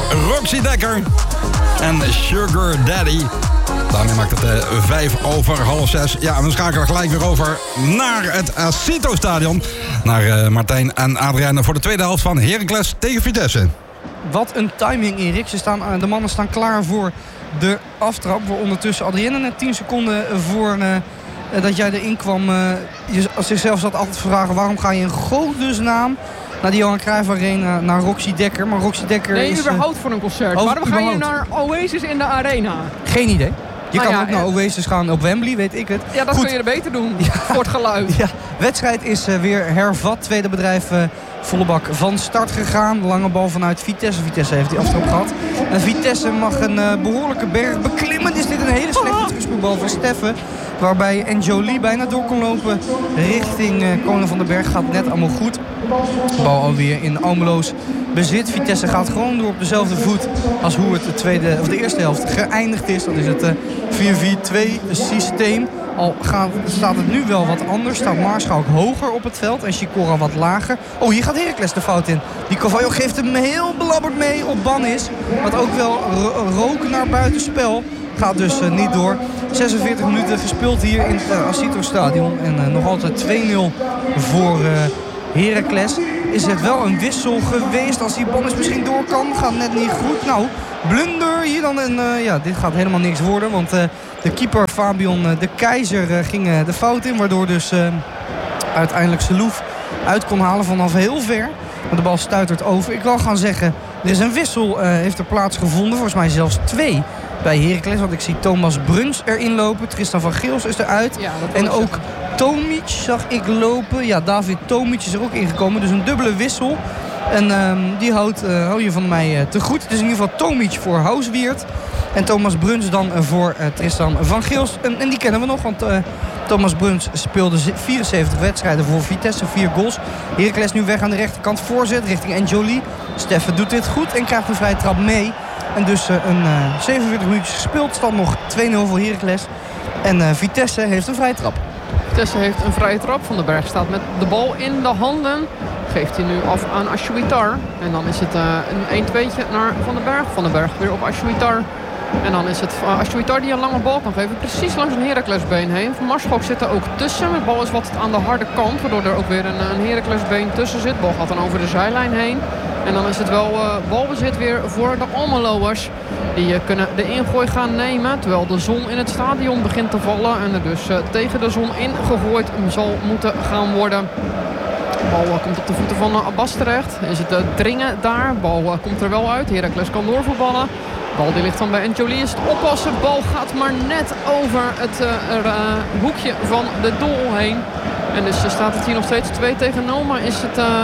Roxy Dekker en Sugar Daddy. Daarmee maakt het 5:05. Ja, en we schakelen gelijk weer over naar het Cito-stadion. Naar Martijn en Adriaan voor de tweede helft van Heracles tegen Vitesse. Wat een timing, Erik. De mannen staan klaar voor de aftrap. Waar ondertussen Adrienne net 10 seconden voor dat jij erin kwam. Je zichzelf zat altijd te vragen, waarom ga je in godesnaam naar die Johan Cruijff Arena, naar Roxy Dekker? Maar Roxy Dekker is... überhaupt voor een concert. Waarom ga je naar Oasis in de Arena? Geen idee. Je kan ook naar Oasis gaan op Wembley, weet ik het. Ja, dat kun je er beter doen, voor het geluid. Ja, wedstrijd is weer hervat. Tweede bedrijf volle bak van start gegaan. Lange bal vanuit Vitesse. Vitesse heeft die aftrap gehad. En Vitesse mag een behoorlijke berg beklimmen. Is dit een hele slechte terugspeelbal van Steffen. Waarbij N'Joli bijna door kon lopen richting Koning van den Berg. Gaat net allemaal goed. Bal alweer in Almeloos bezit. Vitesse gaat gewoon door op dezelfde voet als hoe het de eerste helft geëindigd is. Dat is het 4-4-2 systeem. Al staat het nu wel wat anders. Staat Maarschalk hoger op het veld en Sikora wat lager. Oh, hier gaat Heracles de fout in. Die Carvalho geeft hem heel belabberd mee op Bannis. Wat ook wel rook naar buitenspel. Gaat dus niet door. 46 minuten gespeeld hier in het Cito-stadion. En nog altijd 2-0 voor Heracles. Is het wel een wissel geweest. Als die Bannis misschien door kan, gaat net niet goed. Nou, blunder hier dan. En dit gaat helemaal niks worden. Want de keeper Fabian de Keizer ging de fout in. Waardoor dus uiteindelijk Selouf uit kon halen vanaf heel ver. Maar de bal stuitert over. Ik wil gaan zeggen, er is een wissel heeft er plaatsgevonden. Volgens mij zelfs 2 bij Heracles. Want ik zie Thomas Bruns erin lopen. Tristan van Geels is eruit. Ja, en ook Tomic zag ik lopen. Ja, David Tomic is er ook ingekomen. Dus een dubbele wissel. En die hou je van mij te goed. Het is in ieder geval Tomic voor Housweert. En Thomas Bruns dan voor Tristan van Geels. En die kennen we nog, want Thomas Bruns speelde 74 wedstrijden voor Vitesse, 4 goals. Heracles nu weg aan de rechterkant, voorzet richting N'Joli. Steffen doet dit goed en krijgt een vrije trap mee. En dus 47 minuutjes gespeeld, stand nog 2-0 voor Heracles. En Vitesse heeft een vrije trap. Vitesse heeft een vrije trap. Van den Berg staat met de bal in de handen. Geeft hij nu af aan Ashwitar. En dan is het een 1-2'tje naar Van den Berg. Van den Berg weer op Ashwitar. En dan is het Ashwitar die een lange bal kan geven. Precies langs een Heraclesbeen heen. Van Marschalk zit er ook tussen. De bal is wat aan de harde kant. Waardoor er ook weer een Heraclesbeen tussen zit. De bal gaat dan over de zijlijn heen. En dan is het wel balbezit weer voor de Almeloers. Die kunnen de ingooi gaan nemen. Terwijl de zon in het stadion begint te vallen. En er dus tegen de zon ingegooid zal moeten gaan worden. De bal komt op de voeten van Abbas terecht. Is het dringen daar. De bal komt er wel uit. Heracles kan doorvoetballen. De bal die ligt dan bij N'Joli. Is het oppassen. De bal gaat maar net over het hoekje van de doel heen. En dus staat het hier nog steeds 2-0. Maar is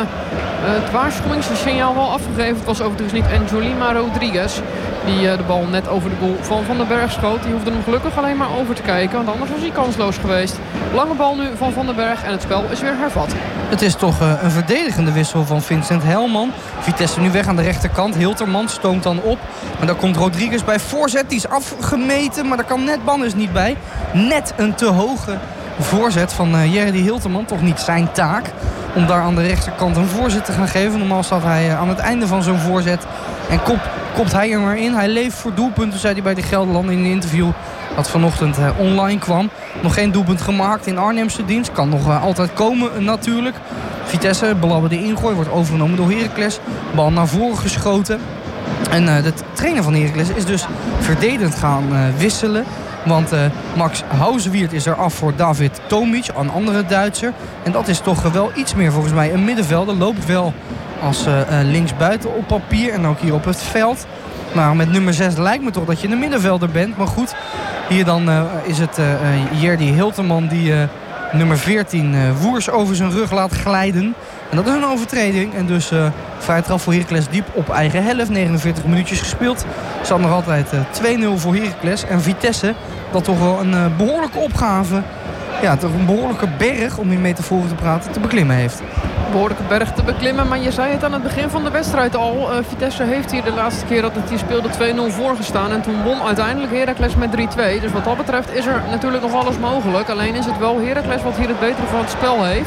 het waarschuwingssignaal wel afgegeven. Het was overigens niet N'Joli, maar Rodriguez. Die de bal net over de goal van Van den Berg schoot. Die hoefde hem gelukkig alleen maar over te kijken. Want anders was hij kansloos geweest. Lange bal nu van Van den Berg. En het spel is weer hervat. Het is toch een verdedigende wissel van Vincent Helman. Vitesse nu weg aan de rechterkant. Hilterman stoomt dan op. Maar daar komt Rodriguez bij voorzet. Die is afgemeten. Maar daar kan net Bannis niet bij. Net een te hoge voorzet van Jerry Hilterman. Toch niet zijn taak om daar aan de rechterkant een voorzet te gaan geven. Normaal staat hij aan het einde van zo'n voorzet. En kopt hij er maar in. Hij leeft voor doelpunten, zei hij bij de Gelderlanden in een interview dat vanochtend online kwam. Nog geen doelpunt gemaakt in Arnhemse dienst. Kan nog altijd komen natuurlijk. Vitesse, belabberde ingooi, wordt overgenomen door Heracles. Bal naar voren geschoten. En de trainer van Heracles is dus verdedigend gaan wisselen. Want Max Housweert is er af voor David Tomic, een andere Duitser. En dat is toch wel iets meer volgens mij een middenvelder. Loopt wel als linksbuiten op papier en ook hier op het veld. Nou, met nummer 6 lijkt me toch dat je een middenvelder bent. Maar goed, hier dan is het Jerdy Hilterman die nummer 14 Woers over zijn rug laat glijden. En dat is een overtreding. En dus vrije trap voor Heracles diep op eigen helft. 49 minuutjes gespeeld. Staat nog altijd 2-0 voor Heracles. En Vitesse, dat toch wel een behoorlijke opgave. Ja, toch een behoorlijke berg, om in metaforen te praten, te beklimmen heeft. Behoorlijke berg te beklimmen, maar je zei het aan het begin van de wedstrijd al. Vitesse heeft hier de laatste keer dat het hier speelde 2-0 voorgestaan. En toen won uiteindelijk Heracles met 3-2. Dus wat dat betreft is er natuurlijk nog alles mogelijk. Alleen is het wel Heracles wat hier het betere van het spel heeft.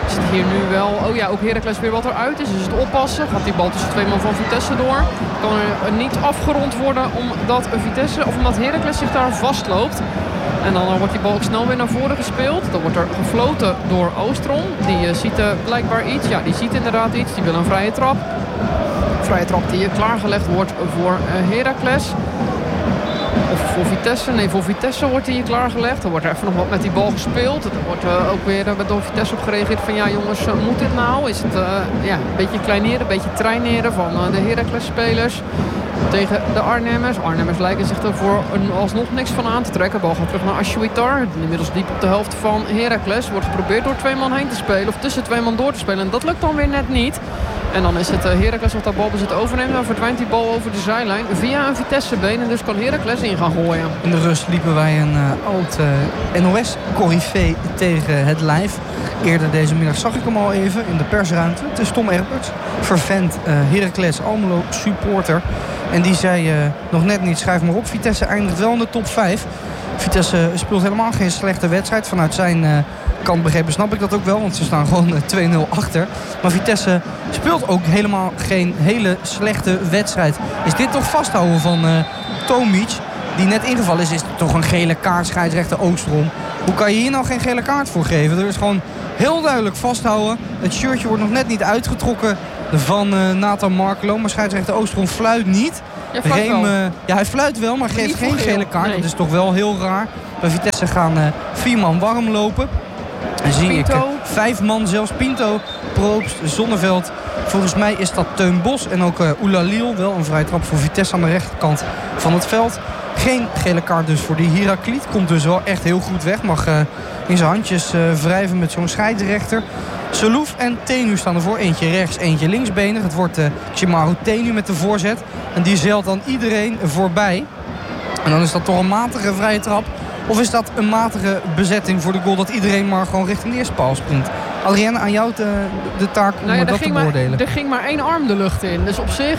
Is het hier nu wel... Oh ja, ook Heracles weer wat eruit is. Dus het oppassen. Gaat die bal tussen 2 man van Vitesse door. Kan er niet afgerond worden omdat omdat Heracles zich daar vastloopt. En dan wordt die bal ook snel weer naar voren gespeeld. Dan wordt er gefloten door Oostrom. Die ziet blijkbaar iets. Ja, die ziet inderdaad iets. Die wil een vrije trap. Vrije trap die klaargelegd wordt voor Heracles. Of voor Vitesse. Nee, voor Vitesse wordt hij hier klaargelegd. Dan wordt er even nog wat met die bal gespeeld. Er wordt ook weer door Vitesse op gereageerd van ja jongens, moet dit nou? Is het een beetje kleineren, een beetje traineren van de Heracles-spelers tegen de Arnhemmers. Arnhemmers lijken zich er alsnog niks van aan te trekken. Bal gaat terug naar Achuitar. Inmiddels diep op de helft van Heracles. Wordt geprobeerd door 2 man heen te spelen. Of tussen 2 man door te spelen. En dat lukt dan weer net niet. En dan is het Heracles wat dat balbezit overneemt. Dan verdwijnt die bal over de zijlijn via een Vitesse-been. En dus kan Heracles in gaan gooien. In de rust liepen wij een oud NOS-corrivee tegen het lijf. Eerder deze middag zag ik hem al even in de persruimte. Het is Tom Erberts, vervent Heracles Almelo supporter. En die zei nog net niet, schrijf maar op. Vitesse eindigt wel in de top 5. Vitesse speelt helemaal geen slechte wedstrijd. Vanuit zijn kant begrepen snap ik dat ook wel. Want ze staan gewoon 2-0 achter. Maar Vitesse speelt ook helemaal geen hele slechte wedstrijd. Is dit toch vasthouden van Tomic, die net ingevallen is. Is het toch een gele kaart, scheidsrechter Oostrom. Hoe kan je hier nou geen gele kaart voor geven? Er is gewoon heel duidelijk vasthouden. Het shirtje wordt nog net niet uitgetrokken van Nathan Markelo. Maar scheidsrechter Oostrom fluit niet. Ja, hij fluit wel, maar geeft geen gele kaart. Nee. Dat is toch wel heel raar. Bij Vitesse gaan 4 man warm lopen. En zie ik 5 man zelfs. Pinto, Probst, Zonneveld. Volgens mij is dat Teun Bos. En ook Oulalil. Wel een vrije trap voor Vitesse aan de rechterkant van het veld. Geen gele kaart dus voor die Heracliet. Komt dus wel echt heel goed weg. Mag in zijn handjes wrijven met zo'n scheidsrechter. Selouf en Tenu staan ervoor. Eentje rechts, eentje linksbenig. Het wordt Chimaru Tenu met de voorzet. En die zeilt dan iedereen voorbij. En dan is dat toch een matige vrije trap. Of is dat een matige bezetting voor de goal dat iedereen maar gewoon richting de eerste paal sprint? Adrienne, aan jou de taak om dat te beoordelen. Er ging maar 1 arm de lucht in. Dus op zich,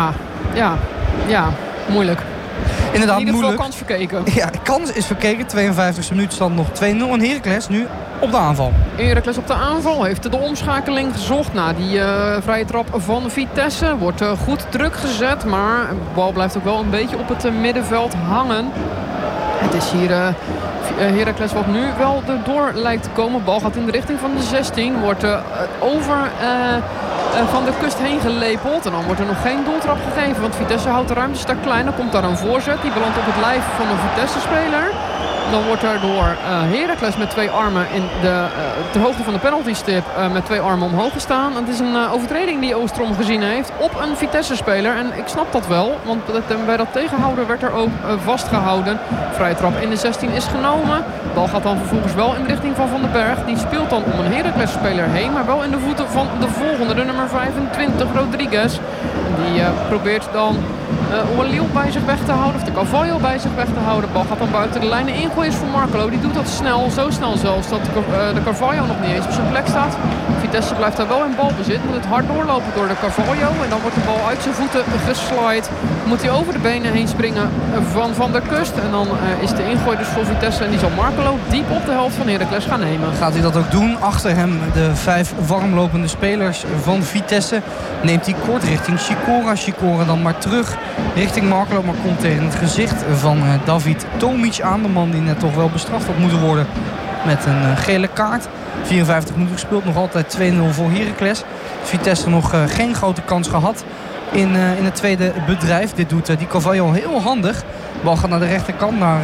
ja, moeilijk. Inderdaad, in ieder geval moeilijk. kans verkeken. Ja, kans is verkeken. 52e minuut stand nog 2-0. En Heracles nu op de aanval. Heracles op de aanval heeft de omschakeling gezocht na die vrije trap van Vitesse. Wordt goed druk gezet, maar de bal blijft ook wel een beetje op het middenveld hangen. Het is hier Heracles wat nu wel erdoor lijkt te komen. Bal gaat in de richting van de 16. Wordt over van de kust heen gelepeld. En dan wordt er nog geen doeltrap gegeven. Want Vitesse houdt de ruimte sterk klein. Dan komt daar een voorzet. Die belandt op het lijf van een Vitesse-speler. Dan wordt er door Heracles met 2 armen in ter hoogte van de penaltystip met 2 armen omhoog gestaan. Het is een overtreding die Oostrom gezien heeft op een Vitesse-speler. En ik snap dat wel, want bij dat tegenhouden werd er ook vastgehouden. Vrije trap in de 16 is genomen. De bal gaat dan vervolgens wel in de richting van Van den Berg. Die speelt dan om een Heracles-speler heen, maar wel in de voeten van de volgende, de nummer 25, Rodriguez. Die probeert dan Oulalil bij zich weg te houden, of de Carvalho bij zich weg te houden. De bal gaat dan buiten de lijnen in. Is voor Markelo. Die doet dat snel, zo snel zelfs, dat de Carvalho nog niet eens op zijn plek staat. Vitesse blijft daar wel in balbezit. Moet het hard doorlopen door de Carvalho. En dan wordt de bal uit zijn voeten geslide. Moet hij over de benen heen springen van de Kust. En dan is de ingooi dus voor Vitesse. En die zal Markelo diep op de helft van Heracles gaan nemen. Gaat hij dat ook doen? Achter hem de 5 warmlopende spelers van Vitesse. Neemt hij kort richting Sikora. Sikora dan maar terug richting Markelo. Maar komt tegen het gezicht van David Tomic aan. De man die net toch wel bestraft had moeten worden met een gele kaart. 54 minuten gespeeld, nog altijd 2-0 voor Heracles. Vitesse nog geen grote kans gehad in het tweede bedrijf. Dit doet die Carvalho heel handig. De bal gaat naar de rechterkant, naar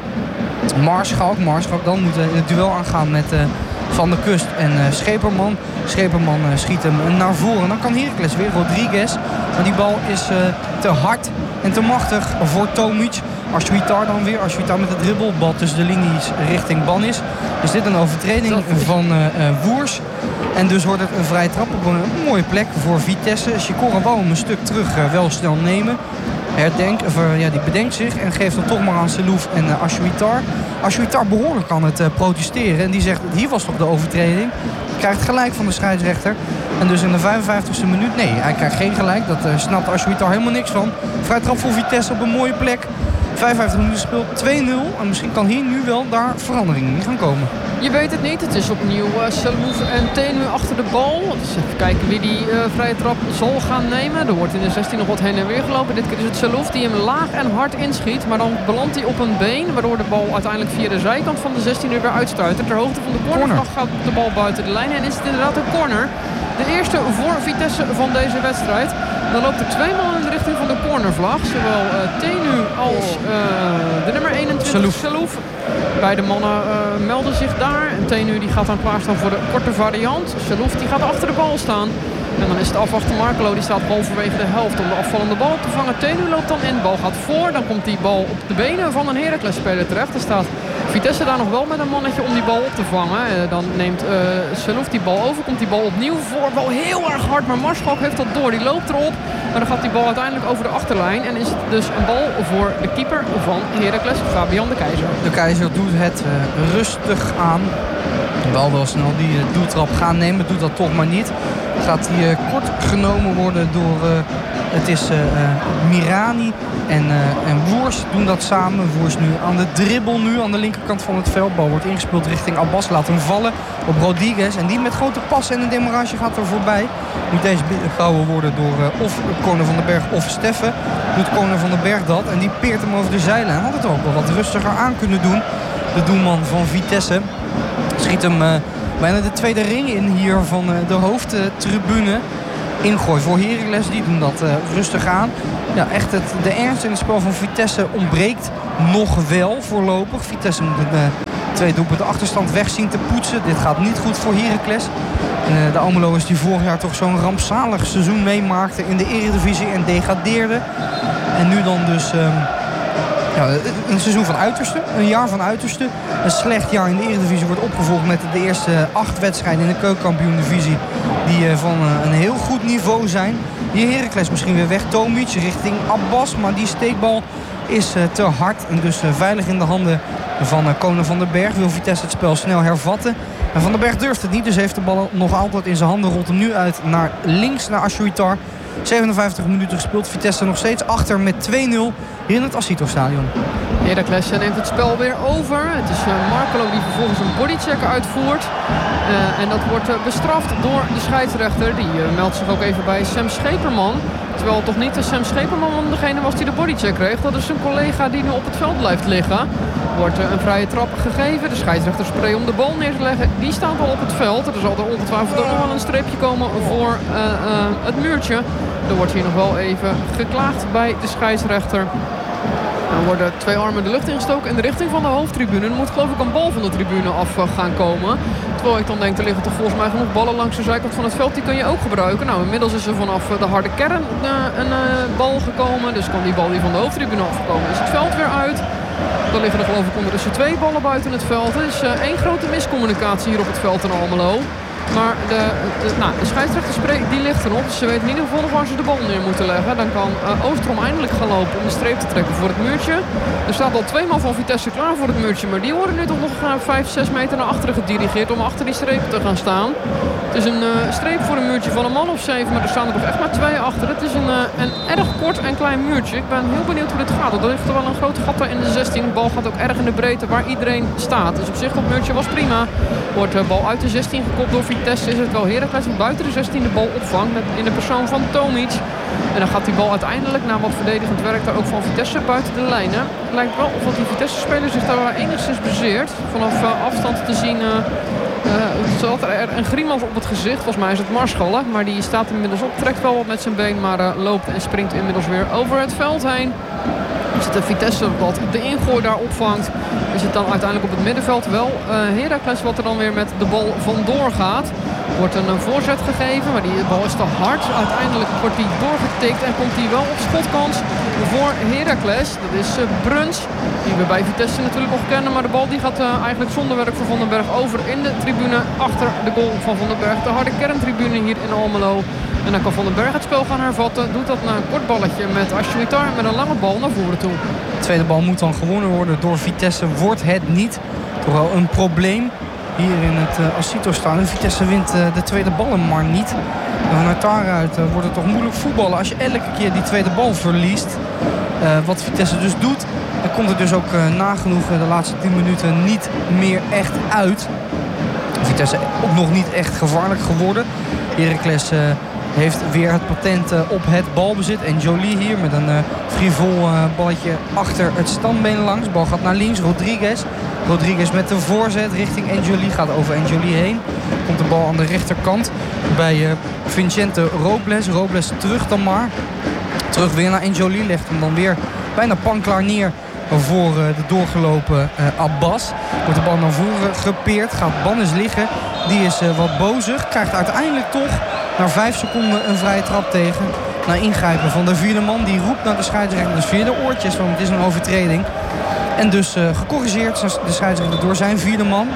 Maarschalk. Maarschalk dan moet in het duel aangaan met Van der Kust en Scheperman. Scheperman schiet hem naar voren. Dan kan Heracles weer, Rodriguez. Maar die bal is te hard en te machtig voor Tomic. Achuitar dan weer. Achuitar met de dribbelbal tussen de linies richting Banis. Is dit een overtreding van Woers. En dus wordt het een vrije trap op een mooie plek voor Vitesse. Sikora wou hem een stuk terug wel snel nemen. Die bedenkt zich en geeft dan toch maar aan Selouf en Achuitar. Achuitar behoorlijk aan het protesteren. En die zegt, hier was toch de overtreding. Krijgt gelijk van de scheidsrechter. En dus in de 55e minuut, nee, hij krijgt geen gelijk. Dat snapt Achuitar helemaal niks van. Vrije trap voor Vitesse op een mooie plek. 55 minuten speelt 2-0. En misschien kan hier nu wel daar veranderingen in gaan komen. Je weet het niet. Het is opnieuw Selouf en Tenu achter de bal. Dus even kijken wie die vrije trap zal gaan nemen. Er wordt in de 16 nog wat heen en weer gelopen. Dit keer is het Selouf die hem laag en hard inschiet. Maar dan belandt hij op een been. Waardoor de bal uiteindelijk via de zijkant van de 16 er weer uitstuit. Ter hoogte van de cornervlag gaat de bal buiten de lijn. En is het inderdaad een corner. De eerste voor Vitesse van deze wedstrijd. Dan loopt er 2 man in de richting van de cornervlag. Zowel Tenu als de nummer 21 Selouf. Beide mannen melden zich daar. En Tenu die gaat dan klaarstaan voor de korte variant. Selouf die gaat achter de bal staan. En dan is het afwachten. Markelo die staat halverwege de helft om de afvallende bal te vangen. Tenu loopt dan in. De bal gaat voor. Dan komt die bal op de benen van een Heracles-speler terecht. Er staat Vitesse daar nog wel met een mannetje om die bal op te vangen. Dan neemt Selouf die bal over. Komt die bal opnieuw voor. Wel heel erg hard. Maar Marschalk heeft dat door. Die loopt erop. Maar dan gaat die bal uiteindelijk over de achterlijn. En is het dus een bal voor de keeper van Heracles, Fabian de Keizer. De Keizer doet het rustig aan. Wel snel die doeltrap gaan nemen. Doet dat toch maar niet. Gaat hij kort genomen worden door... Het is Mirani en Woers doen dat samen. Woers nu aan de dribbel nu aan de linkerkant van het veld. Bal wordt ingespeeld richting Abbas. Laat hem vallen op Rodriguez. En die met grote passen en een demarrage gaat er voorbij. Moet deze gehouden worden door of Corner van den Berg of Steffen. Doet Corner van den Berg dat. En die peert hem over de zijlijn. Had het ook wel wat rustiger aan kunnen doen. De doelman van Vitesse schiet hem bijna de tweede ring in hier van de hoofdtribune. Ingooi voor Heracles, die doen dat rustig aan. Ja, echt de ernst in het spel van Vitesse ontbreekt nog wel voorlopig. Vitesse moet een 2 doelpunten achterstand weg zien te poetsen. Dit gaat niet goed voor Heracles. De Almeloers die vorig jaar toch zo'n rampzalig seizoen meemaakten in de Eredivisie en degradeerden. En nu dan dus... een seizoen van uiterste, een jaar van uiterste. Een slecht jaar in de Eredivisie wordt opgevolgd met de eerste 8 wedstrijden in de keukenkampioen-divisie. Die van een heel goed niveau zijn. Hier Heracles misschien weer weg. Tomic richting Abbas, maar die steekbal is te hard. En dus veilig in de handen van Corner van den Berg. Wil Vitesse het spel snel hervatten. En Van den Berg durft het niet, dus heeft de bal nog altijd in zijn handen. Rolt hem nu uit naar links, naar Ashuitar. 57 minuten gespeeld. Vitesse nog steeds achter met 2-0 hier in het Asito-stadion. Heracles neemt het spel weer over. Het is Markelo die vervolgens een bodycheck uitvoert. En dat wordt bestraft door de scheidsrechter. Die meldt zich ook even bij Sam Scheperman. Terwijl het toch niet Sam Scheperman degene was die de bodycheck kreeg. Dat is zijn collega die nu op het veld blijft liggen. Wordt een vrije trap gegeven. De scheidsrechter spray om de bal neer te leggen. Die staat al op het veld. Er zal er ongetwijfeld ook nog wel een streepje komen voor het muurtje. Er wordt hier nog wel even geklaagd bij de scheidsrechter. Dan worden 2 armen de lucht ingestoken in de richting van de hoofdtribune. Er moet geloof ik een bal van de tribune af gaan komen. Terwijl ik dan denk, er liggen toch volgens mij genoeg ballen langs de zijkant van het veld. Die kun je ook gebruiken. Nou, inmiddels is er vanaf de harde kern een bal gekomen. Dus kan die bal die van de hoofdtribune afkomen. Is het veld weer uit. Dan liggen er geloof ik ondertussen 2 ballen buiten het veld. Er is 1 grote miscommunicatie hier op het veld in Almelo. Maar de scheidsrechter die ligt erop. Dus ze weten in ieder geval nog waar ze de bal neer moeten leggen. Dan kan Oostrom eindelijk gaan lopen om de streep te trekken voor het muurtje. Er staat al 2 man van Vitesse klaar voor het muurtje. Maar die worden nu toch nog 5-6 meter naar achteren gedirigeerd om achter die streep te gaan staan. Het is een streep voor een muurtje van een man of 7. Maar er staan er toch echt maar 2 achter. Het is een erg kort en klein muurtje. Ik ben heel benieuwd hoe dit gaat. Er ligt er wel een groot gat daar in de 16. De bal gaat ook erg in de breedte waar iedereen staat. Dus op zich dat muurtje was prima. Wordt de bal uit de 16 gekopt door Vitesse. Is het wel Heracles die buiten de 16 de bal opvangt in de persoon van Tomic. En dan gaat die bal uiteindelijk na wat verdedigend werk daar ook van Vitesse buiten de lijnen. Het lijkt wel of dat die Vitesse-speler zich daar enigszins bezeert. Vanaf afstand te zien zat er een grimas op het gezicht. Volgens mij is het Marschallen, maar die staat inmiddels op. Trekt wel wat met zijn been, maar loopt en springt inmiddels weer over het veld heen. Is het de Vitesse wat de ingooi daar opvangt. Is het dan uiteindelijk op het middenveld wel Heracles wat er dan weer met de bal vandoor gaat. Wordt een voorzet gegeven, maar die bal is te hard. Uiteindelijk wordt die doorgetikt en komt die wel op schotkans voor Heracles. Dat is Bruns, die we bij Vitesse natuurlijk nog kennen. Maar de bal die gaat eigenlijk zonder werk voor Van den Berg over in de tribune achter de goal van Van den Berg. De harde kerntribune hier in Almelo. En dan kan Van den Berg het spel gaan hervatten. Doet dat na een kort balletje met Ashuitar met een lange bal naar voren toe. De tweede bal moet dan gewonnen worden door Vitesse. Wordt het niet. Toch wel een probleem hier in het Asito-stadion. Vitesse wint de tweede ballen maar niet. En vanuit daaruit wordt het toch moeilijk voetballen als je elke keer die tweede bal verliest. wat Vitesse dus doet. En komt er dus ook nagenoeg de laatste 10 minuten niet meer echt uit. Vitesse ook nog niet echt gevaarlijk geworden. Heracles heeft weer het patent op het balbezit. En Jolie hier met een frivol balletje achter het standbeen langs. De bal gaat naar links. Rodriguez met de voorzet richting Enjoli. Gaat over Enjoli heen. Komt de bal aan de rechterkant bij Vicente Robles. Robles terug dan maar. Terug weer naar Enjoli. Legt hem dan weer bijna panklaar neer voor de doorgelopen Abbas. Wordt de bal naar voren gepeerd. Gaat Bannes liggen. Die is wat bozig. Krijgt uiteindelijk toch na 5 seconden een vrije trap tegen. Na ingrijpen van de vierde man. Die roept naar de scheidsrechter dus via de oortjes. Want het is een overtreding. En dus gecorrigeerd de scheidsrechter door zijn vierde man.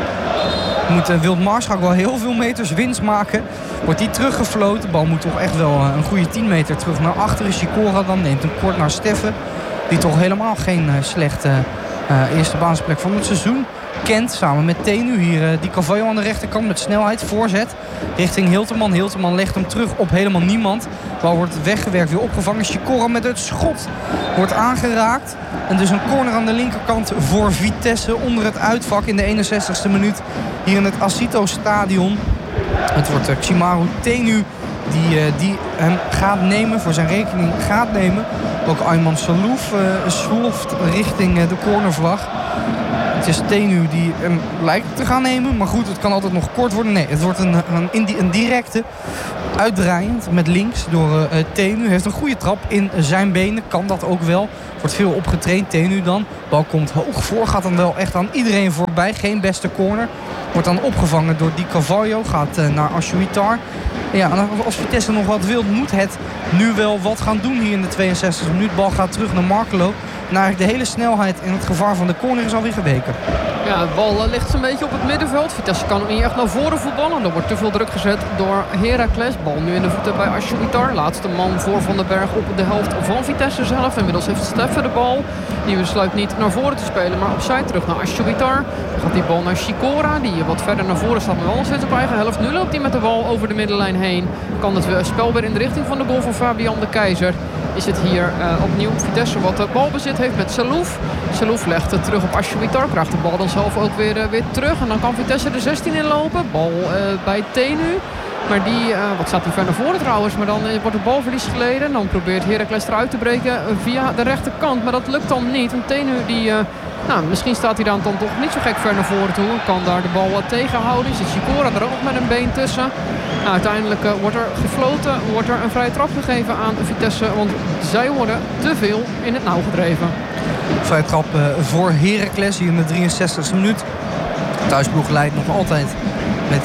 Moet Wild Maarschalk wel heel veel meters winst maken. Wordt die teruggefloten. De bal moet toch echt wel een goede 10 meter terug naar achteren. Sikora dan neemt hem kort naar Steffen. Die toch helemaal geen slechte eerste baansplek van het seizoen kent. Samen met Tenu hier die Carvalho aan de rechterkant met snelheid. Voorzet richting Hilterman. Hilterman legt hem terug op helemaal niemand. De bal wordt weggewerkt, weer opgevangen. Sikora met het schot wordt aangeraakt. En dus een corner aan de linkerkant voor Vitesse onder het uitvak in de 61ste minuut. Hier in het Acito Stadion. Het wordt Ximaru Tenu die hem gaat nemen, voor zijn rekening gaat nemen. Ook Ayman Salouf sloft richting de cornervlag. Het is Tenu die hem lijkt te gaan nemen. Maar goed, het kan altijd nog kort worden. Nee, het wordt een directe uitdraaiend met links door Tenu. Heeft een goede trap in zijn benen. Kan dat ook wel. Wordt veel opgetraind. Tenu dan. Bal komt hoog voor. Gaat dan wel echt aan iedereen voorbij. Geen beste corner. Wordt dan opgevangen door Di Carvalho. Gaat naar Ashuitar. Ja, en als Vitesse nog wat wil, moet het nu wel wat gaan doen hier in de 62e minuut. Bal gaat terug naar Markelo. En eigenlijk de hele snelheid en het gevaar van de corner is alweer geweken. Ja, de bal ligt een beetje op het middenveld. Vitesse kan ook niet echt naar voren voetballen. Er wordt te veel druk gezet door Heracles. Bal nu in de voeten bij Ashuitar. Laatste man voor Van den Berg op de helft van Vitesse zelf. Inmiddels heeft Steffen de bal. Die besluit niet naar voren te spelen, maar opzij terug naar Ashuitar. Dan gaat die bal naar Sikora, die wat verder naar voren staat, maar wel steeds op eigen helft. Nu loopt hij met de bal over de middenlijn heen. Kan het spel weer in de richting van de goal van Fabian de Keizer. Is het hier opnieuw Vitesse wat balbezit heeft met Salouf. Salouf legt het terug op Ashuitar. Krijgt de bal dan zelf ook weer terug. En dan kan Vitesse de 16 inlopen. Bal bij Tenu. Maar die, wat staat hij ver naar voren trouwens. Maar dan wordt de balverlies geleden. En dan probeert Heracles eruit te breken via de rechterkant. Maar dat lukt dan niet. En Tenu die... misschien staat hij dan toch niet zo gek ver naar voren toe. Kan daar de bal tegenhouden. Zit Sikora er ook nog met een been tussen. Uiteindelijk wordt er gefloten. Wordt er een vrije trap gegeven aan Vitesse. Want zij worden te veel in het nauw gedreven. Vrije trap voor Heracles hier in de 63e minuut. Thuisploeg leidt nog altijd met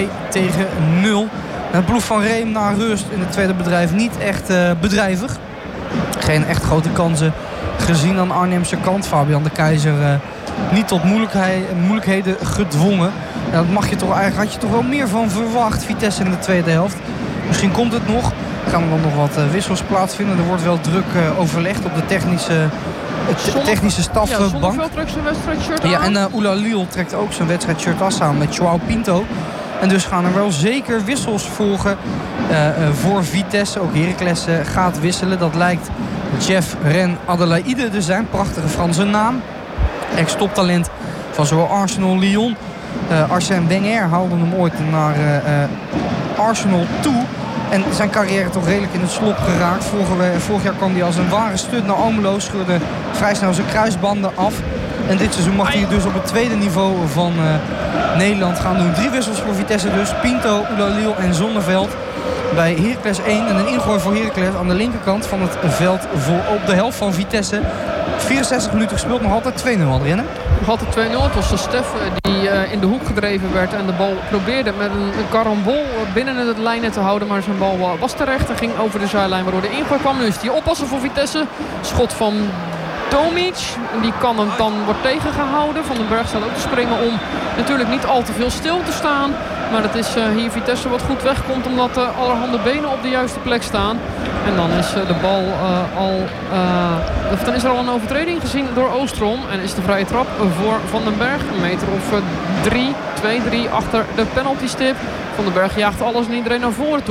2-0. Het ploeg van Reem na rust in het tweede bedrijf niet echt bedrijvig. Geen echt grote kansen gezien aan de Arnhemse kant. Fabian de Keizer niet tot moeilijkheden gedwongen. Ja, dat mag je toch eigenlijk, had je toch wel meer van verwacht. Vitesse in de tweede helft. Misschien komt het nog. Gaan er dan nog wat wissels plaatsvinden. Er wordt wel druk overlegd op de technische stafbank. Zonneveld trekt zijn wedstrijdshirt aan. Ja, en Oulalil trekt ook zijn wedstrijdshirt af samen met Joao Pinto. En dus gaan er wel zeker wissels volgen voor Vitesse. Ook Heracles gaat wisselen. Dat lijkt Jeff Ren Adelaide te zijn. Prachtige Franse naam. Ex-toptalent van zowel Arsenal, Lyon. Arsène Wenger haalde hem ooit naar Arsenal toe. En zijn carrière toch redelijk in het slop geraakt. Vorig jaar kwam hij als een ware stunt naar Almelo. Scheurde vrij snel zijn kruisbanden af. En dit seizoen mag hij dus op het tweede niveau van Nederland gaan doen. 3 wissels voor Vitesse dus. Pinto, Oulalil en Zonneveld. Bij Heracles 1 en een ingooi voor Heracles aan de linkerkant van het veld op de helft van Vitesse. 64 minuten gespeeld, nog altijd 2-0 rennen. Nog altijd 2-0. Het was de Steff die in de hoek gedreven werd en de bal probeerde met een karambol binnen het lijnen te houden. Maar zijn bal was terecht en ging over de zijlijn waardoor de ingooi kwam. Nu is die oppassen voor Vitesse. Schot van Tomic. Die kan hem dan wordt tegengehouden. Van den Berg staat ook te springen om natuurlijk niet al te veel stil te staan. Maar het is hier Vitesse wat goed wegkomt omdat allerhande benen op de juiste plek staan. En dan is de bal dan is er al een overtreding gezien door Oostrom. En is de vrije trap voor Van den Berg. Een meter of 2-3 achter de penaltystip. Van den Berg jaagt alles en iedereen naar voren toe.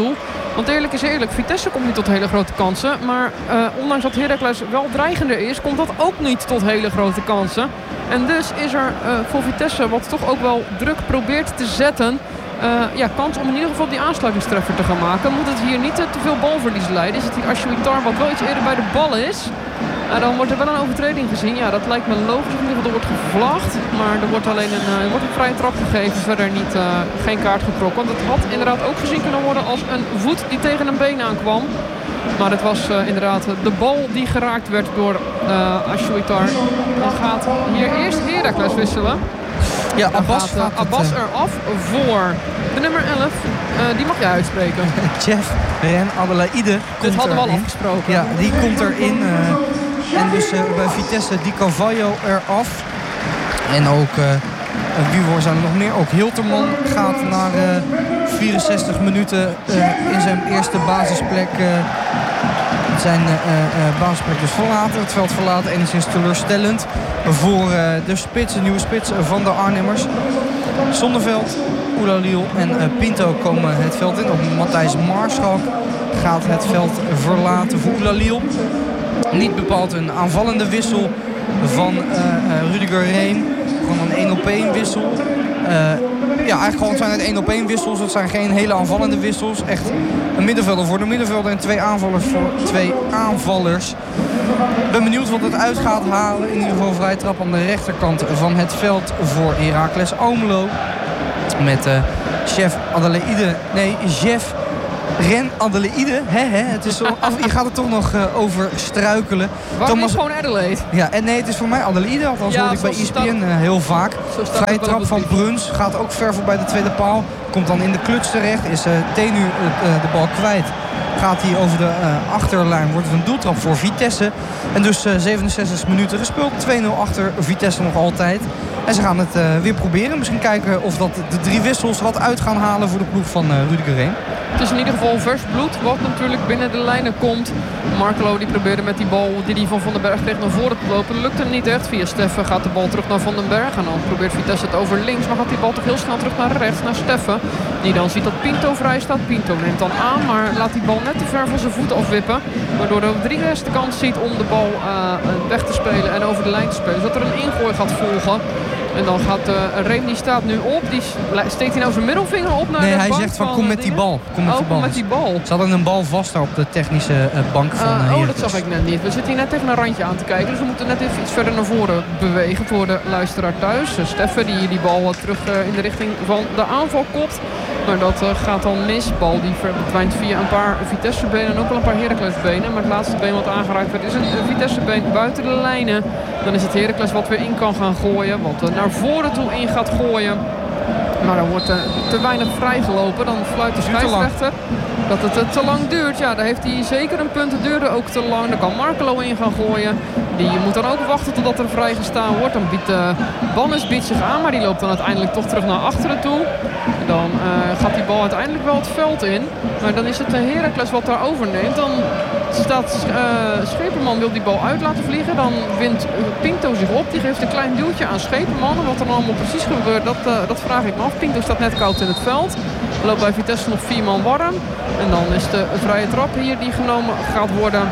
Want eerlijk is eerlijk, Vitesse komt niet tot hele grote kansen. Maar ondanks dat Heracles wel dreigender is, komt dat ook niet tot hele grote kansen. En dus is er voor Vitesse, wat toch ook wel druk probeert te zetten, kans om in ieder geval die aansluitingstreffer te gaan maken. Moet het hier niet te veel balverlies leiden. Is het die Ashuitar wat wel iets eerder bij de bal is. Dan wordt er wel een overtreding gezien. Ja, dat lijkt me logisch. In ieder geval, er wordt gevlagd. Maar er wordt alleen een vrije trap gegeven. Verder niet, geen kaart getrokken. Want het had inderdaad ook gezien kunnen worden als een voet die tegen een been aankwam. Maar het was inderdaad de bal die geraakt werd door Ashuitar. Dan gaat hier eerst Heracles wisselen. Ja, Abbas eraf voor de nummer 11. Die mag jij uitspreken. Jeff Ren Adelaide. Dit hadden we al afgesproken. Ja, die komt erin. En dus bij Vitesse Di Carvalho eraf. En ook, wie zijn er nog meer? Ook Hilterman gaat na 64 minuten in zijn eerste basisplek... zijn basisplek dus verlaten. Het veld verlaten, enigszins teleurstellend voor de nieuwe spits van de Arnhemmers. Zonneveld, Oulalil en Pinto komen het veld in. Ook Matthijs Maarschalk gaat het veld verlaten voor Oulalil. Niet bepaald een aanvallende wissel van Rudiger Reem. Gewoon een 1-op-1 wissel. Eigenlijk gewoon zijn het 1-op-1 wissels. Het zijn geen hele aanvallende wissels. Echt een middenvelder voor de middenvelder en 2 aanvallers voor 2 aanvallers. Ik ben benieuwd wat het uit gaat halen. In ieder geval vrije trap aan de rechterkant van het veld voor Heracles Almelo. Met Jeff Ren Adelaide. Het is je gaat er toch nog over struikelen. Waarom is gewoon Adelaide? Ja, en nee, het is voor mij Adelaide. Althans hoor ik bij ESPN heel vaak. Vrije trap van Bruns. Gaat ook ver voorbij de tweede paal. Komt dan in de kluts terecht. Is Tenu de bal kwijt. Gaat hij over de achterlijn. Wordt het een doeltrap voor Vitesse. En dus 67 minuten gespeeld. 2-0 achter Vitesse nog altijd. En ze gaan het weer proberen. Misschien kijken of dat de 3 wissels wat uit gaan halen voor de ploeg van Rudiger Reem. Het is in ieder geval vers bloed wat natuurlijk binnen de lijnen komt. Markelo die probeerde met die bal die hij van den Berg kreeg naar voren te lopen. Lukt hem niet echt. Via Steffen gaat de bal terug naar Van den Berg. En dan probeert Vitesse het over links. Maar gaat die bal toch heel snel terug naar rechts. Naar Steffen. Die dan ziet dat Pinto vrij staat. Pinto neemt dan aan. Maar laat die bal net te ver van zijn voeten afwippen. Waardoor de Rodriguez de kans ziet om de bal weg te spelen. En over de lijn te spelen. Zodat er een ingooi gaat volgen. En dan gaat Reem, die staat nu op. Die steekt hij nou zijn middelvinger op naar de bank. Nee, hij zegt van kom met die bal. Kom met die bal. Ze hadden een bal vast daar op de technische bank van Heracles. Dat zag ik net niet. We zitten hier net tegen een randje aan te kijken. Dus we moeten net even iets verder naar voren bewegen voor de luisteraar thuis. Steffen die bal terug in de richting van de aanval kopt. Maar dat gaat dan mis. Bal die verdwijnt via een paar Vitesse-benen en ook wel een paar Heracles-benen. Maar het laatste been wat aangeraakt werd is een Vitesse-been buiten de lijnen. Dan is het Heracles wat weer in kan gaan gooien. Wat naar voren toe in gaat gooien. Maar dan wordt te weinig vrijgelopen. Dan fluit de scheidsrechter dat het te lang duurt. Ja, daar heeft hij zeker een punt. Het duurde ook te lang. Dan kan Markelo in gaan gooien. Die moet dan ook wachten totdat er vrijgestaan wordt. Dan biedt Bannes zich aan. Maar die loopt dan uiteindelijk toch terug naar achteren toe. Dan gaat die bal uiteindelijk wel het veld in. Maar dan is het de Heracles wat daar overneemt. Dan staat Scheperman, wil die bal uit laten vliegen. Dan wint Pinto zich op. Die geeft een klein duwtje aan Scheperman. En wat er dan allemaal precies gebeurt, dat vraag ik me af. Pinto staat net koud in het veld. Er loopt bij Vitesse nog 4 man warm. En dan is de vrije trap hier die genomen gaat worden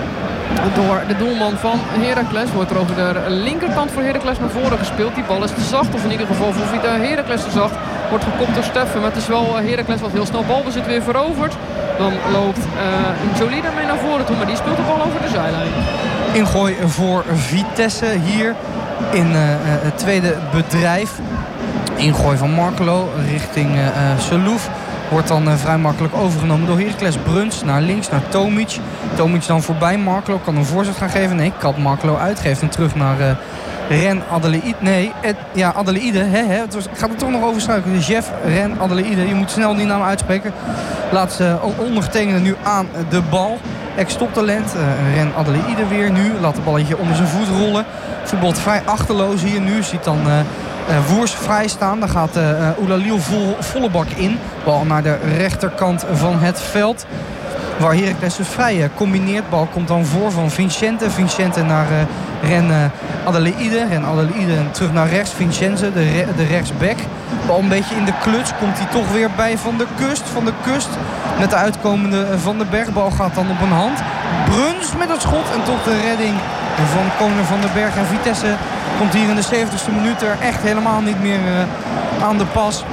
door de doelman van Heracles. Wordt er over de linkerkant voor Heracles naar voren gespeeld. Die bal is te zacht, of in ieder geval voor Heracles te zacht. Wordt gekopt door Steffen. Maar het is wel Heracles wat heel snel balbezit weer veroverd. Dan loopt Jolie daarmee naar voren toe. Maar die speelt de bal over de zijlijn. Ingooi voor Vitesse hier in het tweede bedrijf. Ingooi van Markelo richting Selouf. Wordt dan vrij makkelijk overgenomen door Heracles. Bruns naar links, naar Tomic. Tomic dan voorbij. Markelo kan een voorzet gaan geven. Nee, kapt Markelo uitgeeft en terug naar Ren Adelaide. Nee, Adelaide. Ik ga er toch nog over struikelen. Jeff Ren Adelaide. Je moet snel die naam uitspreken. Laat ze ondergetekende nu aan de bal. Ex-toptalent. Ren Adelaide weer nu. Laat het balletje onder zijn voet rollen. Voetbalt vrij achterloos hier nu. Ziet dan Woers vrij staan. Dan gaat Oulalil volle bak in. Bal naar de rechterkant van het veld. Waar Heracles dus vrij combineert. Bal komt dan voor van Vincente. Vincente naar Ren Adelaide. Ren Adelaide terug naar rechts. Vincenze, de rechtsback. Bal een beetje in de kluts. Komt hij toch weer bij Van der Kust. Van der Kust met de uitkomende Van den Berg. Bal gaat dan op een hand. Bruns met het schot. En toch de redding van Koner van den Berg. En Vitesse komt hier in de 70ste minuut er echt helemaal niet meer aan de pas.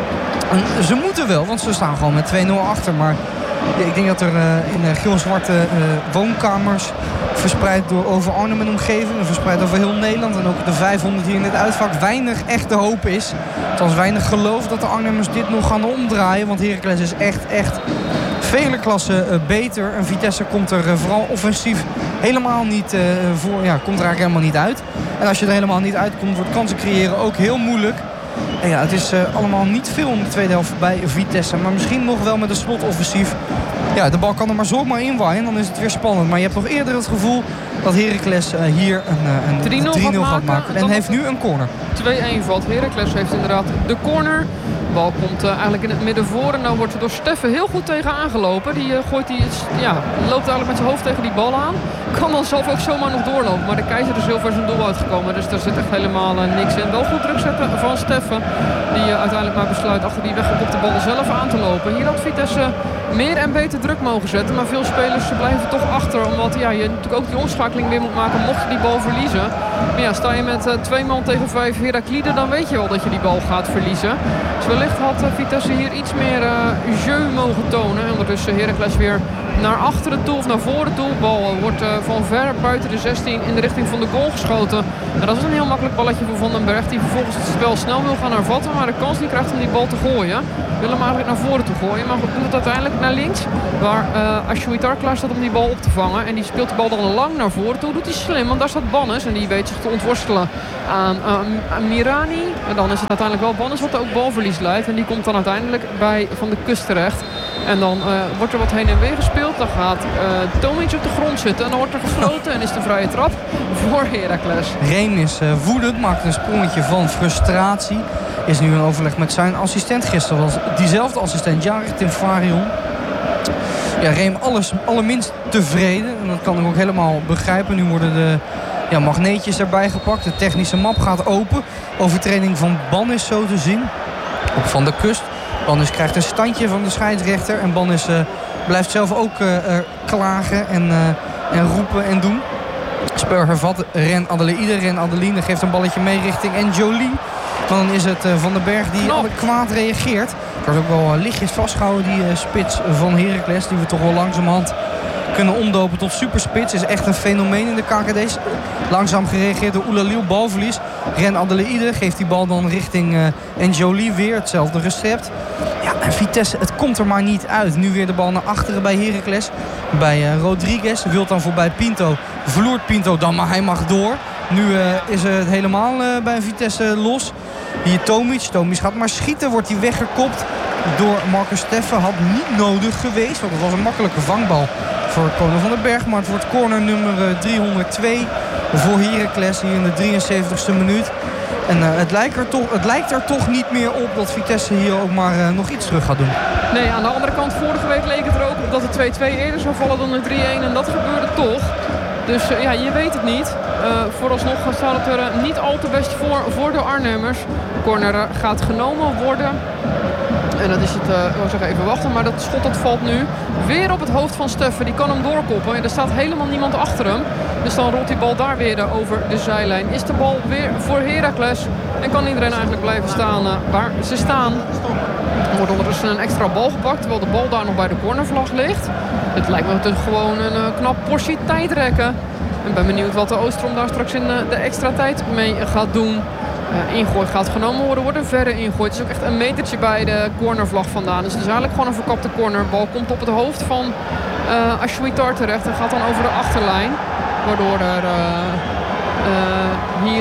En ze moeten wel, want ze staan gewoon met 2-0 achter. Maar ik denk dat er in geel-zwarte woonkamers verspreid over Arnhem en omgeving en verspreid over heel Nederland en ook de 500 hier in dit uitvak weinig echte hoop is. Althans weinig geloof dat de Arnhemmers dit nog gaan omdraaien. Want Heracles is echt vele klassen beter. En Vitesse komt er vooral offensief helemaal niet voor. Ja, komt er eigenlijk helemaal niet uit. En als je er helemaal niet uitkomt, wordt kansen creëren ook heel moeilijk. En ja, het is allemaal niet veel in de tweede helft bij Vitesse. Maar misschien nog wel met een slotoffensief. Ja, de bal kan er maar zomaar in waaien. Dan is het weer spannend. Maar je hebt nog eerder het gevoel dat Heracles hier een 3-0 gaat maken. En heeft nu een corner. 2-1 valt. Heracles heeft inderdaad de corner. De bal komt eigenlijk in het midden voor. En dan wordt er door Steffen heel goed tegen aangelopen. Die loopt eigenlijk met zijn hoofd tegen die bal aan. Kan dan zelf ook zomaar nog doorlopen. Maar de Keizer is heel ver zijn doel uitgekomen. Dus daar zit echt helemaal niks in. Wel goed druk zetten van Steffen. Die uiteindelijk maar besluit achter die weggekopte bal zelf aan te lopen. Hier had Vitesse meer en beter druk mogen zetten. Maar veel spelers blijven toch achter. Omdat je natuurlijk ook die omschakeling weer moet maken mocht je die bal verliezen. Maar ja, sta je met 2 man tegen 5 Heraklide, dan weet je wel dat je die bal gaat verliezen. Dus wellicht had Vitesse hier iets meer jeu mogen tonen. En ondertussen Heracles weer naar achteren toe of naar voren toe. De bal wordt van ver buiten de 16 in de richting van de goal geschoten. En dat is een heel makkelijk balletje voor Van den Berg. Die vervolgens het spel snel wil gaan hervatten. Maar de kans niet krijgt om die bal te gooien. Wil hem eigenlijk naar voren toe gooien. Maar doet het uiteindelijk naar links. Waar Ashuitar klaar staat om die bal op te vangen. En die speelt de bal dan lang naar voren toe. Doet hij slim, want daar staat Bannes. En die weet zich te ontworstelen aan Mirani. En dan is het uiteindelijk wel Bannes wat ook balverlies leidt. En die komt dan uiteindelijk bij Van de Kust terecht. En dan wordt er wat heen en weer gespeeld. Dan gaat Tomic op de grond zitten. En dan wordt er gefloten en is de vrije trap voor Heracles. Reem is woedend, maakt een sprongetje van frustratie. Is nu in overleg met zijn assistent. Gisteren was diezelfde assistent jarig, Tim Farion. Ja, Reem allerminst tevreden. En dat kan ik ook helemaal begrijpen. Nu worden de magneetjes erbij gepakt. De technische map gaat open. Overtreding van Bannis zo te zien. Op Van de Kust. Bannis krijgt een standje van de scheidsrechter. En Bannis blijft zelf ook klagen en roepen en doen. Spel hervat Ren Adelaide. Ren Adelaide geeft een balletje mee richting Jolie. Dan is het Van den Berg die kwaad reageert. Er wordt ook wel lichtjes vastgehouden, die spits van Heracles. Die we toch wel langzamerhand kunnen omdopen tot superspits. Is echt een fenomeen in de KKD's. Langzaam gereageerd door Oulalil, balverlies. Ren Adelaide geeft die bal dan richting Jolie. Weer hetzelfde recept. Ja, en Vitesse, het komt er maar niet uit. Nu weer de bal naar achteren bij Heracles. Bij Rodriguez. Wilt dan voorbij Pinto. Verloort Pinto dan, maar hij mag door. Nu is het helemaal bij Vitesse los. Hier Tomic. Tomic gaat maar schieten. Wordt hij weggekopt door Marcus Steffen. Had niet nodig geweest. Want het was een makkelijke vangbal voor Koner van den Berg. Maar het wordt corner nummer 302 voor Heracles hier in de 73ste minuut. En het lijkt er toch niet meer op dat Vitesse hier ook maar nog iets terug gaat doen. Nee, aan de andere kant, vorige week leek het er ook op dat de 2-2 eerder zou vallen dan de 3-1. En dat gebeurde toch. Dus je weet het niet. Vooralsnog staat het er niet al te best voor de Arnhemmers. Corner gaat genomen worden. En dat is het, ik wil zeggen even wachten, maar dat schot dat valt nu weer op het hoofd van Steffen. Die kan hem doorkoppen en er staat helemaal niemand achter hem. Dus dan rolt die bal daar weer over de zijlijn. Is de bal weer voor Heracles en kan iedereen eigenlijk blijven staan waar ze staan. Er wordt ondertussen een extra bal gepakt, terwijl de bal daar nog bij de cornervlag ligt. Het lijkt me natuurlijk gewoon een knap portie tijdrekken. Ik ben benieuwd wat de Oostrom daar straks in de extra tijd mee gaat doen. Ingooi gaat genomen worden, wordt een verre ingooi. Het is ook echt een metertje bij de cornervlag vandaan. Dus het is eigenlijk gewoon een verkapte corner. Bal komt op het hoofd van Ashuitar terecht en gaat dan over de achterlijn. Waardoor er hier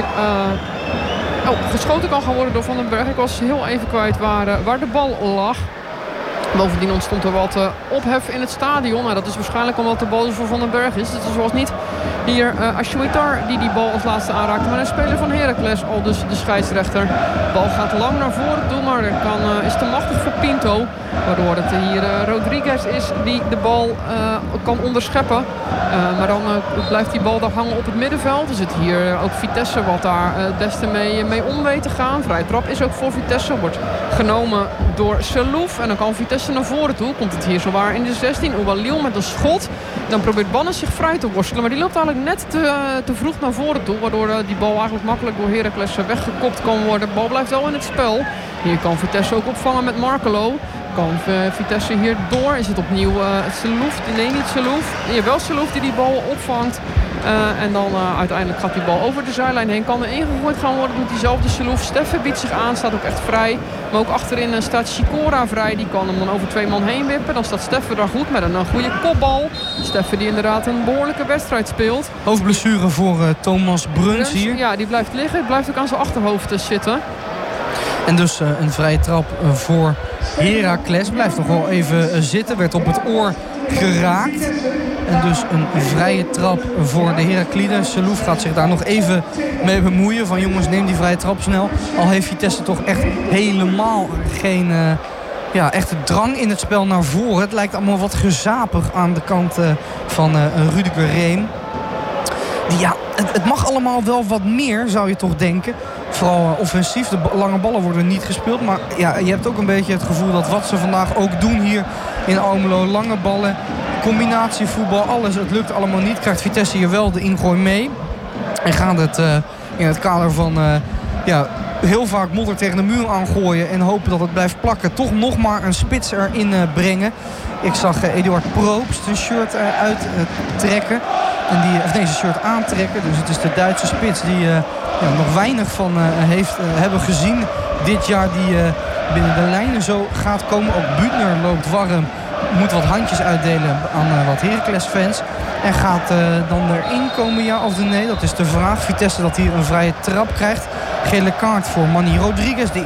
geschoten kan gaan worden door Van den Berg. Ik was heel even kwijt waar de bal lag. Bovendien ontstond er wat ophef in het stadion. Nou, dat is waarschijnlijk omdat de bal voor Van den Berg is. Het was niet hier Aşouitar die bal als laatste aanraakte. Maar een speler van Heracles, al dus de scheidsrechter. De bal gaat lang naar voren toe, maar is te machtig voor Pinto. Waardoor het hier Rodriguez is die de bal kan onderscheppen. Maar dan blijft die bal daar hangen op het middenveld. Er zit hier ook Vitesse wat daar des te mee om weet te gaan. Vrije trap is ook voor Vitesse. Wordt genomen door Selouf. En dan kan Vitesse naar voren toe. Komt het hier zowaar in de 16. Oualil met een schot. Dan probeert Bannes zich vrij te worstelen. Maar die loopt eigenlijk net te vroeg naar voren toe. Waardoor die bal eigenlijk makkelijk door Heracles weggekopt kan worden. De bal blijft wel in het spel. Hier kan Vitesse ook opvangen met Markelo. Kan Vitesse hier door. Is het opnieuw Selouf? Nee, niet Selouf. Jawel, Selouf die bal opvangt. En dan uiteindelijk gaat die bal over de zijlijn heen. Kan er ingegooid gaan worden met diezelfde Selouf. Steffen biedt zich aan, staat ook echt vrij. Maar ook achterin staat Sikora vrij. Die kan hem dan over 2 man heen wippen. Dan staat Steffen daar goed met een goede kopbal. Steffen die inderdaad een behoorlijke wedstrijd speelt. Hoofdblessure voor Thomas Bruns hier. Ja, die blijft liggen. Het blijft ook aan zijn achterhoofd zitten. En dus een vrije trap voor Heracles. Blijft nog wel even zitten. Werd op het oor geraakt. En dus een vrije trap voor de Herakliden. Selouf gaat zich daar nog even mee bemoeien. Van jongens, neem die vrije trap snel. Al heeft Vitesse toch echt helemaal geen echte drang in het spel naar voren. Het lijkt allemaal wat gezapig aan de kant van Rudiger Rehm. Het mag allemaal wel wat meer, zou je toch denken. Vooral offensief. De lange ballen worden niet gespeeld. Maar ja, je hebt ook een beetje het gevoel dat wat ze vandaag ook doen hier in Almelo. Lange ballen, combinatievoetbal, alles. Het lukt allemaal niet. Krijgt Vitesse hier wel de ingooi mee. En gaat het in het kader van heel vaak modder tegen de muur aangooien. En hopen dat het blijft plakken. Toch nog maar een spits erin brengen. Ik zag Eduard Probst zijn shirt uittrekken. Zijn shirt aantrekken. Dus het is de Duitse spits die nog weinig van hebben gezien dit jaar. Die binnen de lijnen zo gaat komen. Ook Büttner loopt warm. Moet wat handjes uitdelen aan wat Heracles-fans. En gaat dan erin komen, ja of nee? Dat is de vraag. Vitesse dat hier een vrije trap krijgt. Gele kaart voor Manny Rodriguez. De